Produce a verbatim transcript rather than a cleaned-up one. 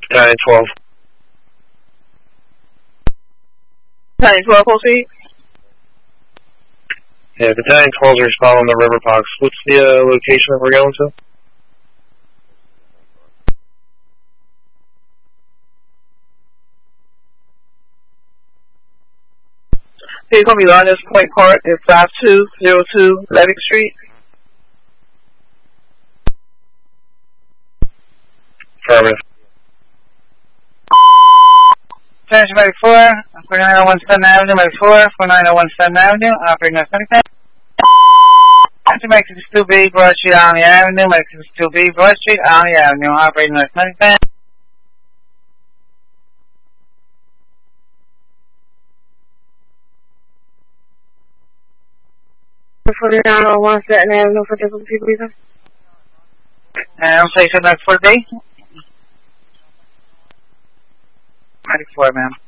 Battalion twelve. Battalion twelve, full speed. Yeah, Battalion twelve is responding on the River Fox. What's the uh, location that we're going to? He's going to be on this Point Court at five two zero two Levick Street. Affirmative. Attention, Medic four, forty-nine oh one Staten Avenue, Medic four, forty-nine oh one Staten Avenue, operating at twenty-five. Attention, Medic sixty-two B, Broad Street, Army Avenue, Medic sixty-two B, Broad Street, Army Avenue, operating at twenty-five. forty-nine oh one Staten Avenue for difficulty reason. And I'm placing that for the day. Medic four, ma'am.